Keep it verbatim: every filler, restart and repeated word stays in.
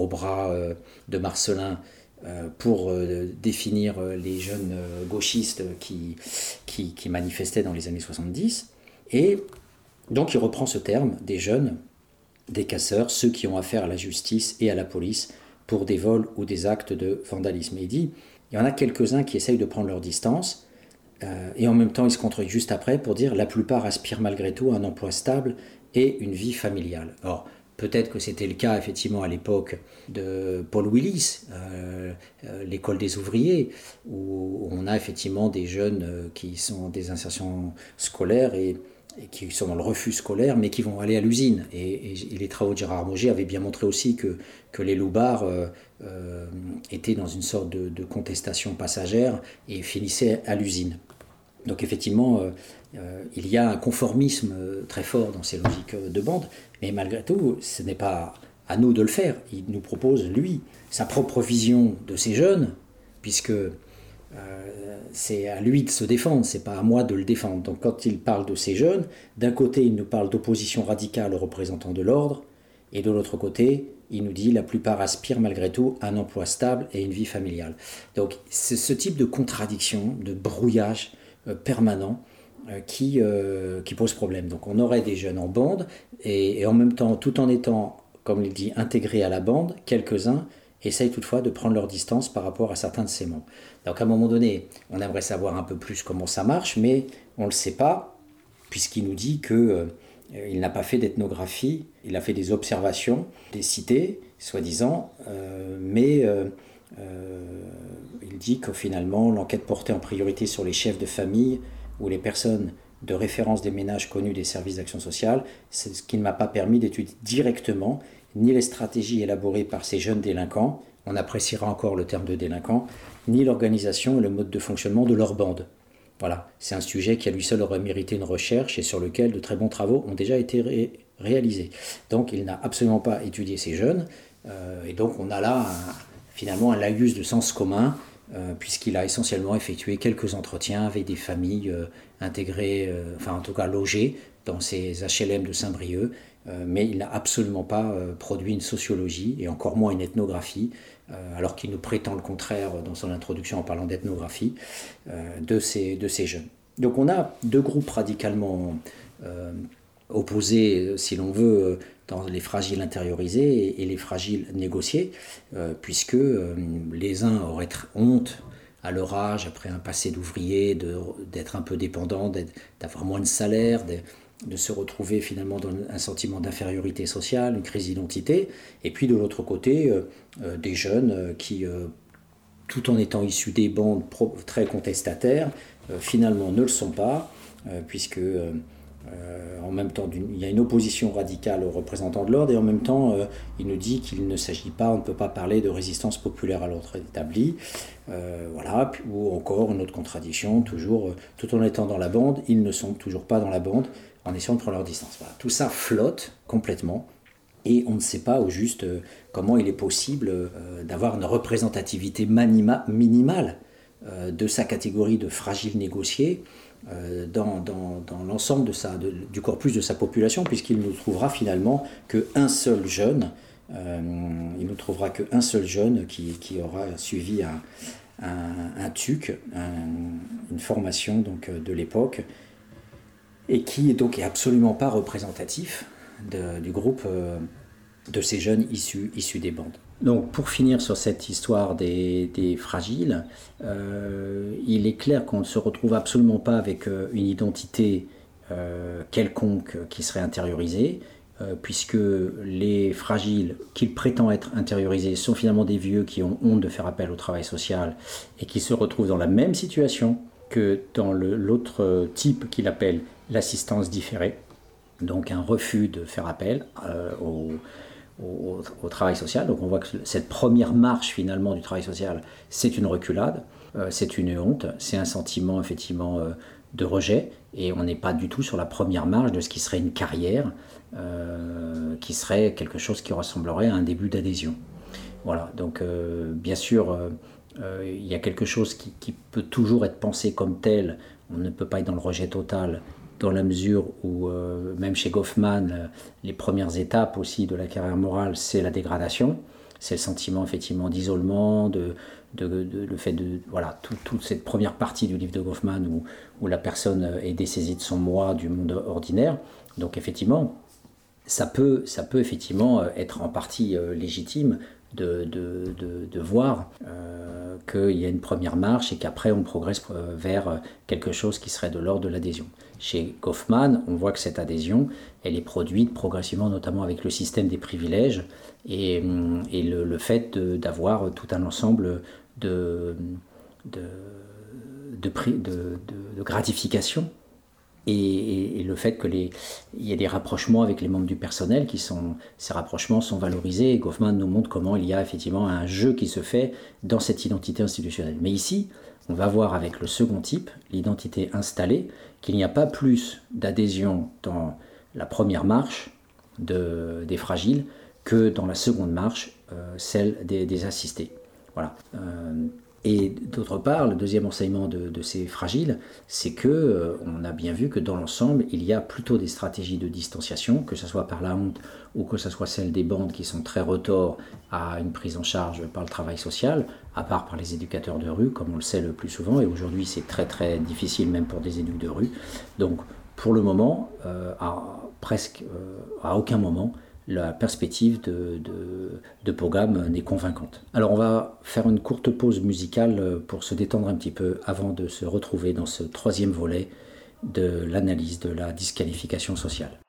au bras euh, de Marcellin euh, pour euh, définir les jeunes euh, gauchistes qui, qui, qui manifestaient dans les années soixante-dix. Et donc il reprend ce terme des jeunes, des casseurs, ceux qui ont affaire à la justice et à la police pour des vols ou des actes de vandalisme. Et il dit, il y en a quelques-uns qui essayent de prendre leur distance, euh, et en même temps il se contredit juste après pour dire, la plupart aspirent malgré tout à un emploi stable et une vie familiale. Or, peut-être que c'était le cas effectivement à l'époque de Paul Willis, euh, euh, l'école des ouvriers, où on a effectivement des jeunes euh, qui sont des insertions scolaires et et qui sont dans le refus scolaire, mais qui vont aller à l'usine. Et, et, et les travaux de Gérard Moget avaient bien montré aussi que, que les loupards euh, euh, étaient dans une sorte de, de contestation passagère et finissaient à l'usine. Donc effectivement, euh, euh, il y a un conformisme très fort dans ces logiques de bande, mais malgré tout, ce n'est pas à nous de le faire. Il nous propose, lui, sa propre vision de ces jeunes, puisque Euh, c'est à lui de se défendre, c'est pas à moi de le défendre. Donc quand il parle de ces jeunes, d'un côté il nous parle d'opposition radicale aux représentants de l'ordre, et de l'autre côté il nous dit la plupart aspirent malgré tout à un emploi stable et une vie familiale. Donc c'est ce type de contradiction, de brouillage euh, permanent euh, qui, euh, qui pose problème. Donc on aurait des jeunes en bande, et, et en même temps, tout en étant, comme il dit, intégrés à la bande, quelques-uns essayent toutefois de prendre leur distance par rapport à certains de ces membres. Donc à un moment donné, on aimerait savoir un peu plus comment ça marche, mais on ne le sait pas, puisqu'il nous dit qu'il euh, n'a pas fait d'ethnographie, il a fait des observations des cités, soi-disant, euh, mais euh, euh, il dit que finalement l'enquête portait en priorité sur les chefs de famille ou les personnes de référence des ménages connus des services d'action sociale, c'est ce qui ne m'a pas permis d'étudier directement ni les stratégies élaborées par ces jeunes délinquants, on appréciera encore le terme de délinquant, ni l'organisation et le mode de fonctionnement de leur bande. Voilà, c'est un sujet qui à lui seul aurait mérité une recherche et sur lequel de très bons travaux ont déjà été ré- réalisés. Donc il n'a absolument pas étudié ces jeunes, euh, et donc on a là un, finalement un laïus de sens commun, euh, puisqu'il a essentiellement effectué quelques entretiens avec des familles euh, intégrées, euh, enfin en tout cas logées, dans ces H L M de Saint-Brieuc, euh, mais il n'a absolument pas euh, produit une sociologie, et encore moins une ethnographie, euh, alors qu'il nous prétend le contraire dans son introduction en parlant d'ethnographie, euh, de, ces, de ces jeunes. Donc on a deux groupes radicalement euh, opposés, si l'on veut, dans les fragiles intériorisés et, et les fragiles négociés, euh, puisque euh, les uns auraient honte à leur âge, après un passé d'ouvrier, de, d'être un peu dépendant, d'être, d'avoir moins de salaire, de, de se retrouver finalement dans un sentiment d'infériorité sociale, une crise d'identité, et puis de l'autre côté, euh, euh, des jeunes euh, qui, euh, tout en étant issus des bandes pro- très contestataires, euh, finalement ne le sont pas, euh, puisque euh, euh, en même temps il y a une opposition radicale aux représentants de l'ordre, et en même temps euh, il nous dit qu'il ne s'agit pas, on ne peut pas parler de résistance populaire à l'ordre établi, euh, voilà, ou encore une autre contradiction, toujours, euh, tout en étant dans la bande, ils ne sont toujours pas dans la bande, en essayant de prendre leur distance. Voilà. Tout ça flotte complètement, et on ne sait pas au juste euh, comment il est possible euh, d'avoir une représentativité manima, minimale euh, de sa catégorie de fragiles négociés euh, dans, dans, dans l'ensemble de sa, de, du corpus de sa population, puisqu'il ne trouvera finalement qu'un seul jeune, euh, il ne trouvera qu'un seul jeune qui, qui aura suivi un, un, un T U C, un, une formation donc, de l'époque, et qui donc est absolument pas représentatif de, du groupe euh, de ces jeunes issus, issus des bandes. Donc pour finir sur cette histoire des, des fragiles, euh, il est clair qu'on ne se retrouve absolument pas avec euh, une identité euh, quelconque qui serait intériorisée, euh, puisque les fragiles qu'il prétend être intériorisés sont finalement des vieux qui ont honte de faire appel au travail social et qui se retrouvent dans la même situation que dans le, l'autre type qu'il appelle l'assistance différée, donc un refus de faire appel euh, au, au, au travail social. Donc on voit que cette première marche finalement du travail social, c'est une reculade, euh, c'est une honte, c'est un sentiment effectivement euh, de rejet, et on n'est pas du tout sur la première marche de ce qui serait une carrière, euh, qui serait quelque chose qui ressemblerait à un début d'adhésion. Voilà, donc euh, bien sûr, euh, euh, il y a quelque chose qui, qui peut toujours être pensé comme tel, on ne peut pas être dans le rejet total, dans la mesure où, euh, même chez Goffman, euh, les premières étapes aussi de la carrière morale, c'est la dégradation. c'est le sentiment effectivement d'isolement, de, de, de, le fait de, voilà, tout, toute cette première partie du livre de Goffman où, où la personne est dessaisie de son moi, du monde ordinaire. Donc effectivement, ça peut, ça peut effectivement être en partie euh, légitime de, de, de, de voir euh, qu'il y a une première marche et qu'après on progresse vers quelque chose qui serait de l'ordre de l'adhésion. Chez Goffman, on voit que cette adhésion, elle est produite progressivement, notamment avec le système des privilèges et, et le, le fait de, d'avoir tout un ensemble de, de, de, de, de, de gratification. Et, et, et le fait qu'il y ait des rapprochements avec les membres du personnel, qui sont, ces rapprochements sont valorisés. Et Goffman nous montre comment il y a effectivement un jeu qui se fait dans cette identité institutionnelle. Mais ici, on va voir avec le second type, l'identité installée, qu'il n'y a pas plus d'adhésion dans la première marche de, des fragiles que dans la seconde marche, euh, celle des, des assistés. Voilà. Euh, Et d'autre part, le deuxième enseignement de, de ces fragiles, c'est que euh, on a bien vu que dans l'ensemble, il y a plutôt des stratégies de distanciation, que ce soit par la honte ou que ce soit celle des bandes qui sont très retors à une prise en charge par le travail social, à part par les éducateurs de rue, comme on le sait le plus souvent, et aujourd'hui c'est très très difficile même pour des éducs de rue. Donc pour le moment, euh, à, presque euh, à aucun moment, la perspective de, de, de Pogam n'est convaincante. Alors on va faire une courte pause musicale pour se détendre un petit peu avant de se retrouver dans ce troisième volet de l'analyse de la disqualification sociale.